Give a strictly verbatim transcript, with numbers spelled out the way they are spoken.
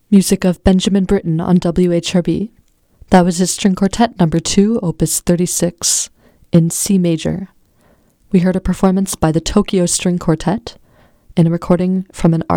Music of Benjamin Britten on W H R B. That was his string quartet number two, opus thirty-six, in C major. We heard a performance by the Tokyo String Quartet in a recording from an